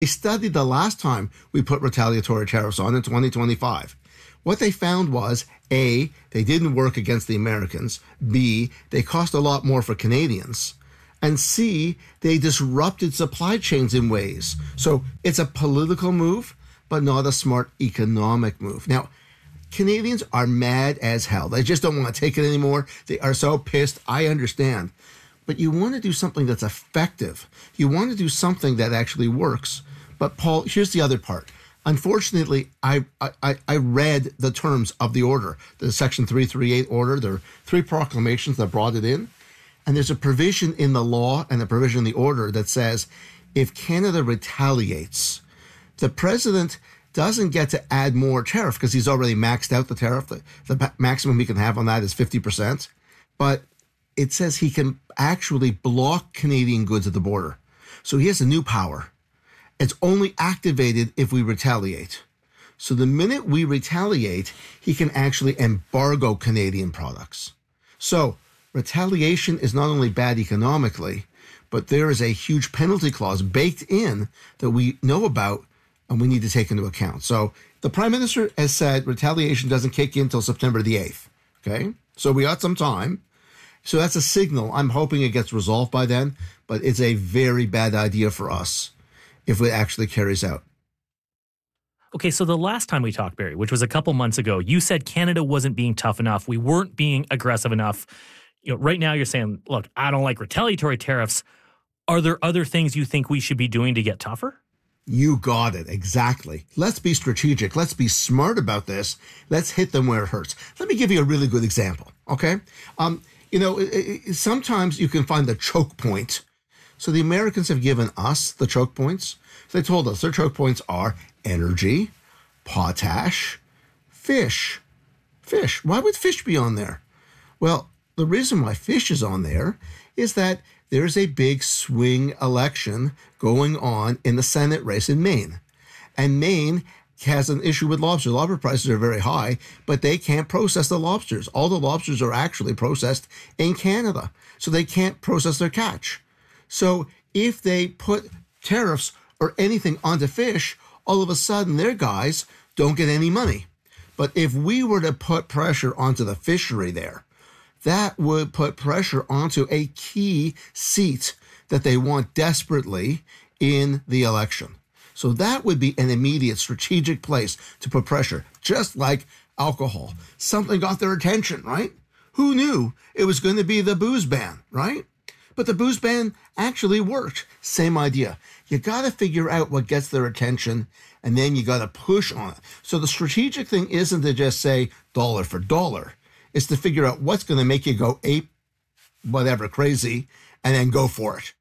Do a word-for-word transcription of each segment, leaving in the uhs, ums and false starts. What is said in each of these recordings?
They studied the last time we put retaliatory tariffs on in twenty twenty-five. What they found was, A, they didn't work against the Americans, B, they cost a lot more for Canadians, and C, they disrupted supply chains in ways. So it's a political move, but not a smart economic move. Now, Canadians are mad as hell. They just don't want to take it anymore. They are so pissed. I understand. But you want to do something that's effective. You want to do something that actually works. But Paul, here's the other part. Unfortunately, I, I, I read the terms of the order, the Section three thirty-eight order. There are three proclamations that brought it in. And there's a provision in the law and a provision in the order that says if Canada retaliates, the president doesn't get to add more tariff because he's already maxed out the tariff. The, the maximum he can have on that is fifty percent. But it says he can actually block Canadian goods at the border. So he has a new power. It's only activated if we retaliate. So the minute we retaliate, he can actually embargo Canadian products. So retaliation is not only bad economically, but there is a huge penalty clause baked in that we know about and we need to take into account. So the Prime Minister has said retaliation doesn't kick in until September the eighth. Okay? So we got some time. So that's a signal. I'm hoping it gets resolved by then, but it's a very bad idea for us if it actually carries out. Okay, so the last time we talked, Barry, which was a couple months ago, you said Canada wasn't being tough enough. We weren't being aggressive enough. You know, right now you're saying, look, I don't like retaliatory tariffs. Are there other things you think we should be doing to get tougher? You got it. Exactly. Let's be strategic. Let's be smart about this. Let's hit them where it hurts. Let me give you a really good example, okay? Um, you know, it, it, sometimes you can find the choke point. So the Americans have given us the choke points. They told us their choke points are energy, potash, fish. Fish. Why would fish be on there? Well, the reason why fish is on there is that there's a big swing election going on in the Senate race in Maine. And Maine has an issue with lobsters. Lobster prices are very high, but they can't process the lobsters. All the lobsters are actually processed in Canada, so they can't process their catch. So if they put tariffs or anything onto fish, all of a sudden their guys don't get any money. But if we were to put pressure onto the fishery there, that would put pressure onto a key seat that they want desperately in the election. So that would be an immediate strategic place to put pressure, just like alcohol. Something got their attention, right? Who knew it was going to be the booze ban, right? But the booze ban actually worked. Same idea. You got to figure out what gets their attention, and then you got to push on it. So the strategic thing isn't to just say dollar for dollar. It's to figure out what's going to make you go ape, whatever, crazy, and then go for it.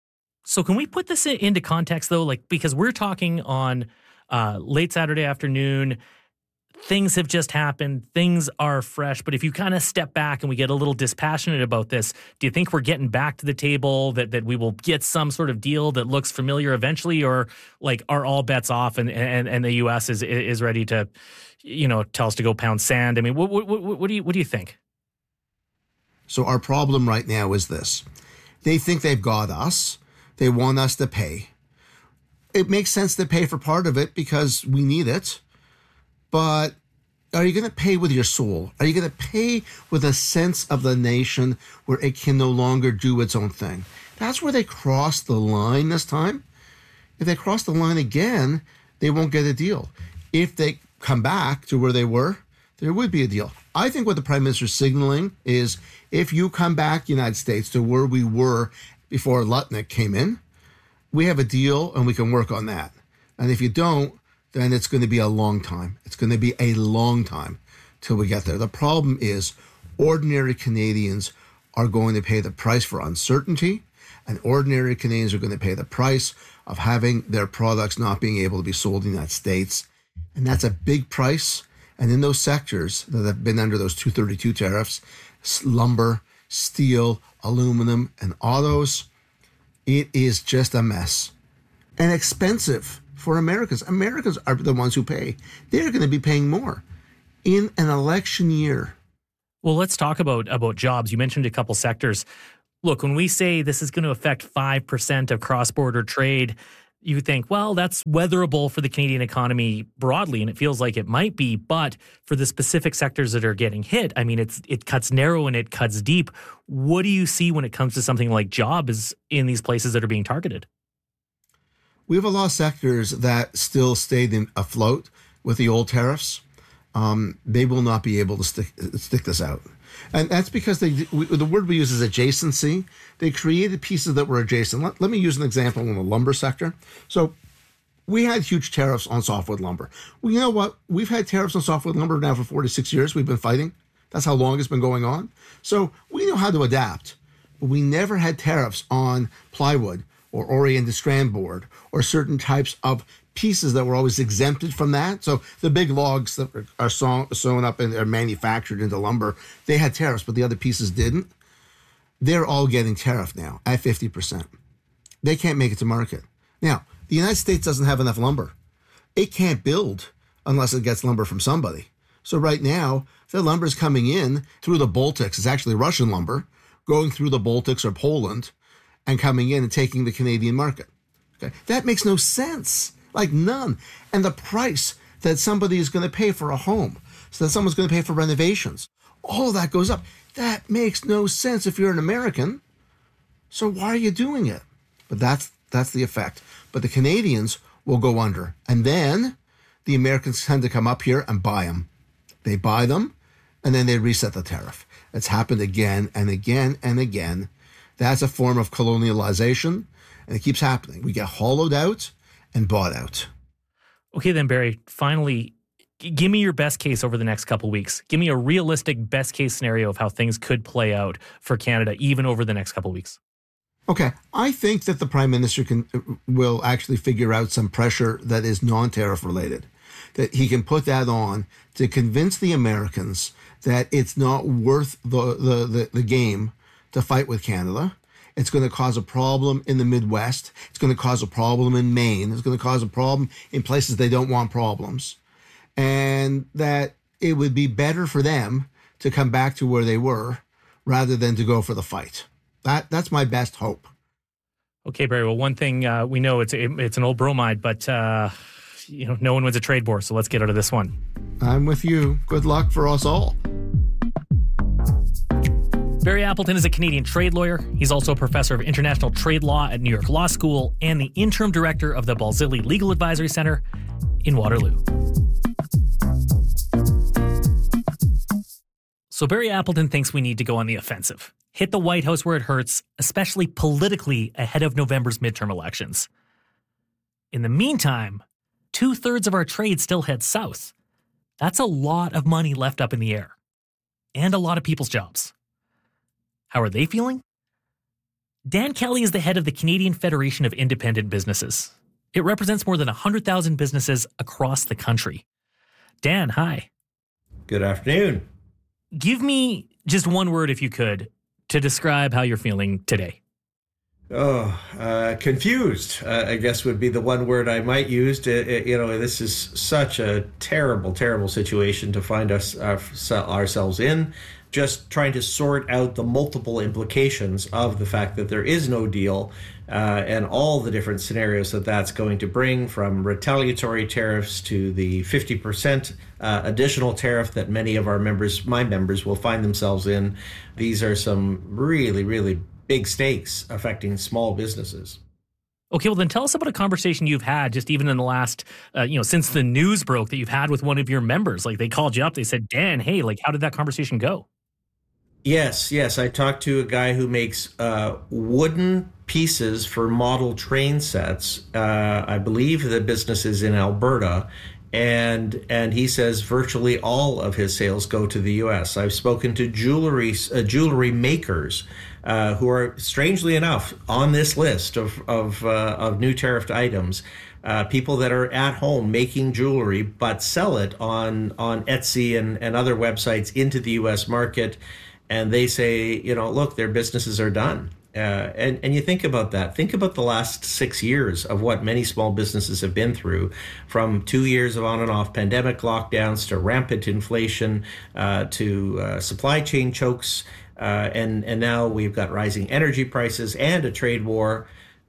So can we put this into context, though? Like, because we're talking on uh, late Saturday afternoon, things have just happened, things are fresh. But if you kind of step back and we get a little dispassionate about this, do you think we're getting back to the table, that, that we will get some sort of deal that looks familiar eventually? Or like, are all bets off and, and, and the U S is is ready to, you know, tell us to go pound sand? I mean, what, what, what, what do you what do you think? So our problem right now is this. They think they've got us. They want us to pay. It makes sense to pay for part of it because we need it. But are you going to pay with your soul? Are you going to pay with a sense of the nation where it can no longer do its own thing? That's where they crossed the line this time. If they cross the line again, they won't get a deal. If they come back to where they were, there would be a deal. I think what the Prime Minister is signaling is if you come back, United States, to where we were before Lutnick came in, we have a deal and we can work on that. And if you don't, then it's going to be a long time. It's going to be a long time till we get there. The problem is ordinary Canadians are going to pay the price for uncertainty, and ordinary Canadians are going to pay the price of having their products not being able to be sold in the United States. And that's a big price. And in those sectors that have been under those two thirty-two tariffs, lumber, steel, aluminum, and autos, it is just a mess. And expensive for Americans. Americans are the ones who pay. They're going to be paying more in an election year. Well, let's talk about, about jobs. You mentioned a couple sectors. Look, when we say this is going to affect five percent of cross-border trade, you think, well, that's weatherable for the Canadian economy broadly, and it feels like it might be. But for the specific sectors that are getting hit, I mean, it's it cuts narrow and it cuts deep. What do you see when it comes to something like jobs in these places that are being targeted? We have a lot of sectors that still stayed in, afloat with the old tariffs. Um, they will not be able to stick stick this out. And that's because they we, the word we use is adjacency. They created pieces that were adjacent. Let, let me use an example in the lumber sector. So we had huge tariffs on softwood lumber. Well, you know what? We've had tariffs on softwood lumber now for forty-six years. We've been fighting. That's how long it's been going on. So we know how to adapt. But we never had tariffs on plywood or oriented strand board or certain types of pieces that were always exempted from that. So the big logs that are sewn, sewn up and are manufactured into lumber, they had tariffs, but the other pieces didn't. They're all getting tariffed now at fifty percent. They can't make it to market. Now, the United States doesn't have enough lumber. It can't build unless it gets lumber from somebody. So right now, the lumber is coming in through the Baltics. It's actually Russian lumber going through the Baltics or Poland and coming in and taking the Canadian market. Okay, that makes no sense. Like none. And the price that somebody is going to pay for a home, so that someone's going to pay for renovations, all of that goes up. That makes no sense if you're an American. So why are you doing it? But that's that's the effect. But the Canadians will go under. And then the Americans tend to come up here and buy them. They buy them, and then they reset the tariff. It's happened again and again and again. That's a form of colonialization, and it keeps happening. We get hollowed out and bought out. Okay, then, Barry, finally, g- give me your best case over the next couple of weeks. Give me a realistic best case scenario of how things could play out for Canada, even over the next couple of weeks. Okay, I think that the Prime Minister can will actually figure out some pressure that is non-tariff related, that he can put that on to convince the Americans that it's not worth the the, the, the game to fight with Canada. It's going to cause a problem in the Midwest. It's going to cause a problem in Maine. It's going to cause a problem in places they don't want problems. And that it would be better for them to come back to where they were rather than to go for the fight. That That's my best hope. Okay, Barry. Well, one thing uh, we know, it's it's an old bromide, but uh, you know, no one wins a trade war, so let's get out of this one. I'm with you. Good luck for us all. Barry Appleton is a Canadian trade lawyer. He's also a professor of international trade law at New York Law School and the interim director of the Balzilli Legal Advisory Center in Waterloo. So Barry Appleton thinks we need to go on the offensive. Hit the White House where it hurts, especially politically ahead of November's midterm elections. In the meantime, two-thirds of our trade still heads south. That's a lot of money left up in the air. And a lot of people's jobs. How are they feeling? Dan Kelly is the head of the Canadian Federation of Independent Businesses. It represents more than one hundred thousand businesses across the country. Dan, hi. Good afternoon. Give me just one word, if you could, to describe how you're feeling today. Oh, uh, confused, uh, I guess would be the one word I might use. It, it, you know, this is such a terrible, terrible situation to find us uh, ourselves in. Just trying to sort out the multiple implications of the fact that there is no deal uh, and all the different scenarios that that's going to bring, from retaliatory tariffs to the fifty percent uh, additional tariff that many of our members, my members, will find themselves in. These are some really, really big stakes affecting small businesses. Okay, well then tell us about a conversation you've had just even in the last, uh, you know, since the news broke, that you've had with one of your members. Like they called you up, they said, Dan, hey, like how did that conversation go? Yes, yes. I talked to a guy who makes uh, wooden pieces for model train sets. Uh, I believe the business is in Alberta. And and he says virtually all of his sales go to the U S. I've spoken to jewelry uh, jewelry makers uh, who are, strangely enough, on this list of of, uh, of new tariffed items. Uh, people that are at home making jewelry but sell it on on Etsy and, and other websites into the U S market. And they say, you know, look, their businesses are done. Uh, and, and you think about that. Think about the last six years of what many small businesses have been through, from two years of on and off pandemic lockdowns to rampant inflation uh, to uh, supply chain chokes. Uh, and, and now we've got rising energy prices and a trade war.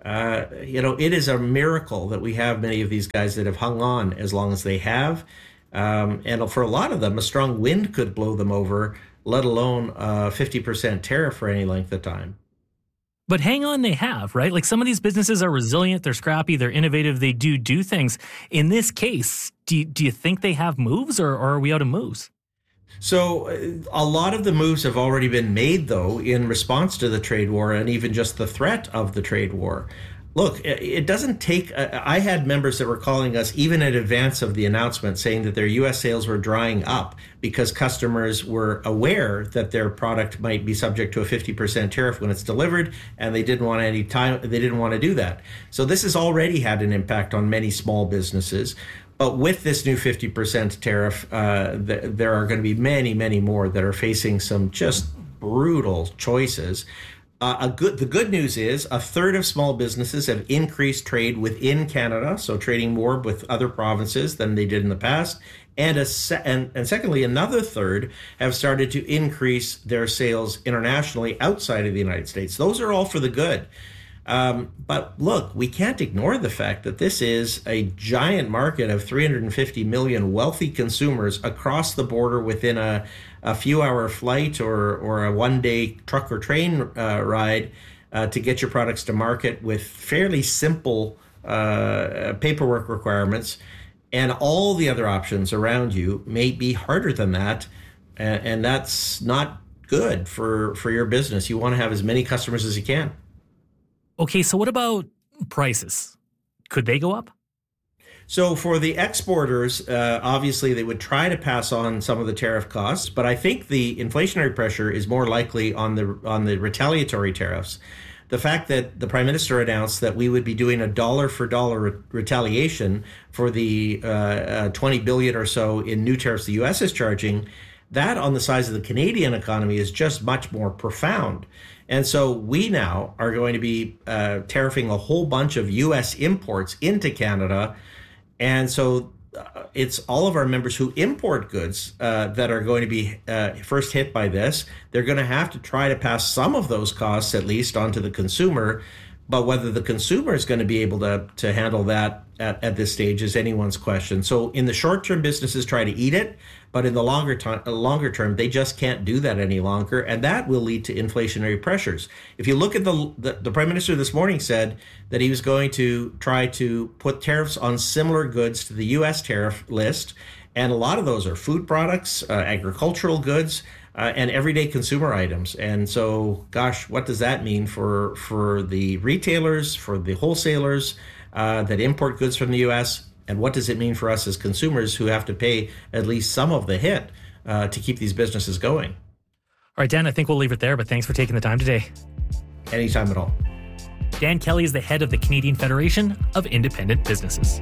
Uh, you know, it is a miracle that we have many of these guys that have hung on as long as they have. Um, and for a lot of them, a strong wind could blow them over, let alone a fifty percent tariff for any length of time. But hang on, they have, right? Like some of these businesses are resilient, they're scrappy, they're innovative, they do do things. In this case, do you, do you think they have moves or, or are we out of moves? So a lot of the moves have already been made, though, in response to the trade war and even just the threat of the trade war. Look, it doesn't take, I had members that were calling us even in advance of the announcement saying that their U S sales were drying up because customers were aware that their product might be subject to a fifty percent tariff when it's delivered, and they didn't want any time, they didn't want to do that. So this has already had an impact on many small businesses. But with this new fifty percent tariff, uh, th- there are going to be many, many more that are facing some just brutal choices. Uh, a good, the good news is a third of small businesses have increased trade within Canada, so trading more with other provinces than they did in the past. And, a se- and, and secondly, another third have started to increase their sales internationally outside of the United States. Those are all for the good. Um, but look, we can't ignore the fact that this is a giant market of three hundred fifty million wealthy consumers across the border within a, a few hour flight or, or a one day truck or train uh, ride uh, to get your products to market with fairly simple uh, paperwork requirements. And all the other options around you may be harder than that. And, and that's not good for, for your business. You want to have as many customers as you can. Okay, so what about prices? Could they go up? So for the exporters, uh, obviously they would try to pass on some of the tariff costs, but I think the inflationary pressure is more likely on the on the retaliatory tariffs. The fact that the Prime Minister announced that we would be doing a dollar for dollar re- retaliation for the uh, uh, twenty billion or so in new tariffs the U S is charging, that on the size of the Canadian economy is just much more profound. And so we now are going to be uh, tariffing a whole bunch of U S imports into Canada. And so uh, it's all of our members who import goods uh, that are going to be uh, first hit by this. They're going to have to try to pass some of those costs, at least, onto the consumer. But whether the consumer is going to be able to, to handle that at, at this stage is anyone's question. So in the short term, businesses try to eat it. But in the longer time, longer term, they just can't do that any longer, and that will lead to inflationary pressures. If you look at the, the the Prime Minister this morning said that he was going to try to put tariffs on similar goods to the U S tariff list, and a lot of those are food products, uh, agricultural goods, uh, and everyday consumer items. And so, gosh, what does that mean for for the retailers, for the wholesalers uh, that import goods from the U S? And what does it mean for us as consumers who have to pay at least some of the hit uh, to keep these businesses going? All right, Dan, I think we'll leave it there, but thanks for taking the time today. Anytime at all. Dan Kelly is the head of the Canadian Federation of Independent Businesses.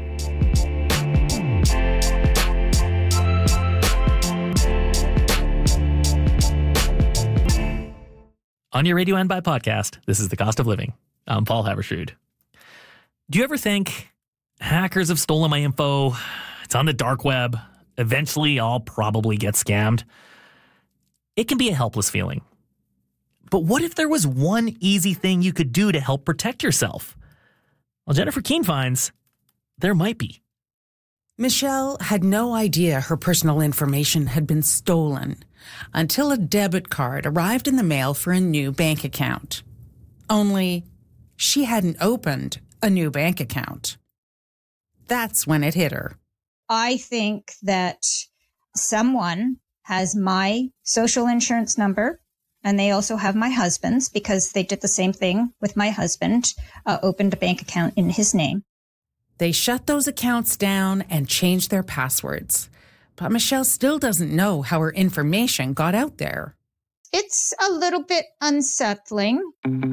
On your radio and by podcast, this is The Cost of Living. I'm Paul Haberstrood. Do you ever think, hackers have stolen my info, it's on the dark web, eventually I'll probably get scammed? It can be a helpless feeling. But what if there was one easy thing you could do to help protect yourself? Well, Jennifer Keene finds there might be. Michelle had no idea her personal information had been stolen until a debit card arrived in the mail for a new bank account. Only she hadn't opened a new bank account. That's when it hit her. I think that someone has my social insurance number, and they also have my husband's because they did the same thing with my husband, uh, opened a bank account in his name. They shut those accounts down and changed their passwords. But Michelle still doesn't know how her information got out there. It's a little bit unsettling.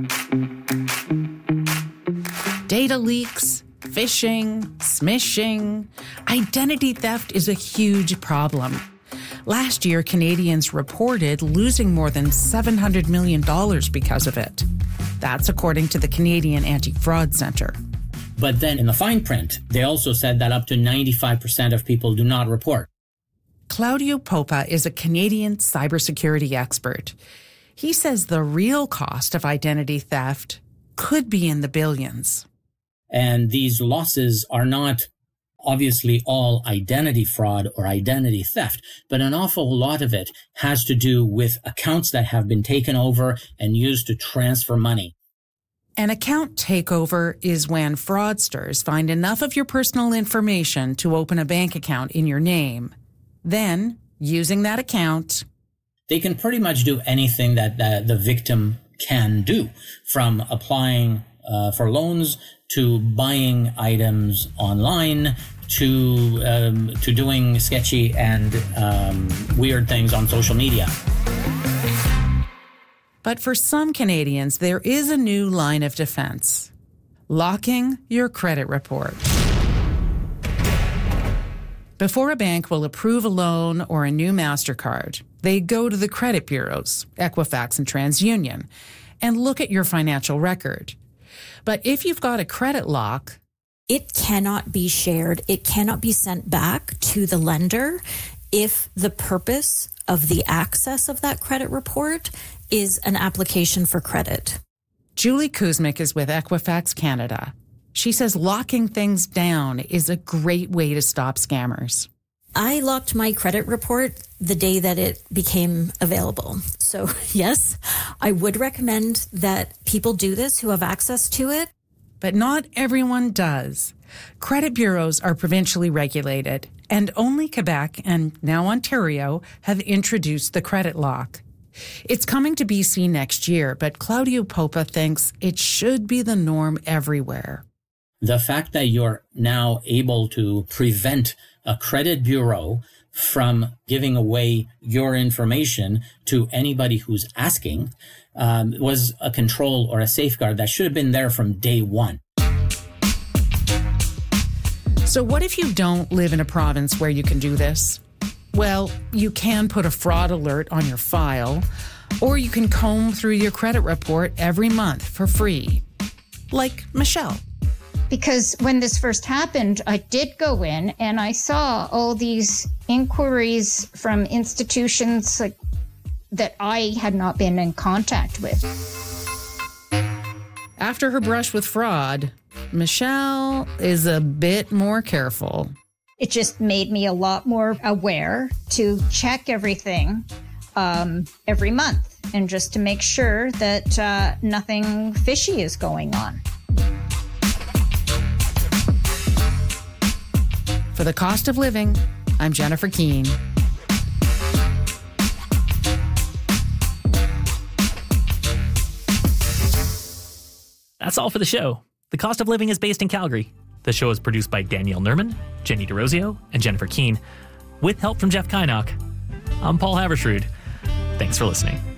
Data leaks, phishing, smishing. Identity theft is a huge problem. Last year, Canadians reported losing more than seven hundred million dollars because of it. That's according to the Canadian Anti-Fraud Centre. But then in the fine print, they also said that up to ninety-five percent of people do not report. Claudio Popa is a Canadian cybersecurity expert. He says the real cost of identity theft could be in the billions. And these losses are not obviously all identity fraud or identity theft, but an awful lot of it has to do with accounts that have been taken over and used to transfer money. An account takeover is when fraudsters find enough of your personal information to open a bank account in your name. Then, using that account, they can pretty much do anything that the, the victim can do, from applying uh, for loans to buying items online to um, to doing sketchy and um, weird things on social media. But for some Canadians, there is a new line of defense: locking your credit report. Before a bank will approve a loan or a new MasterCard, they go to the credit bureaus, Equifax and TransUnion, and look at your financial record. But if you've got a credit lock, it cannot be shared. It cannot be sent back to the lender if the purpose of the access of that credit report is an application for credit. Julie Kuzmic is with Equifax Canada. She says locking things down is a great way to stop scammers. I locked my credit report the day that it became available. So yes, I would recommend that people do this who have access to it. But not everyone does. Credit bureaus are provincially regulated, and only Quebec and now Ontario have introduced the credit lock. It's coming to B C next year, but Claudio Popa thinks it should be the norm everywhere. The fact that you're now able to prevent a credit bureau from giving away your information to anybody who's asking um, was a control or a safeguard that should have been there from day one. So what if you don't live in a province where you can do this? Well, you can put a fraud alert on your file, or you can comb through your credit report every month for free. Like Michelle. Because when this first happened, I did go in and I saw all these inquiries from institutions like, that I had not been in contact with. After her brush with fraud, Michelle is a bit more careful. It just made me a lot more aware to check everything um, every month and just to make sure that uh, nothing fishy is going on. For The Cost of Living, I'm Jennifer Keane. That's all for the show. The Cost of Living is based in Calgary. The show is produced by Danielle Nerman, Jenny DeRosio, and Jennifer Keane, with help from Jeff Kynock. I'm Paul Havershrud. Thanks for listening.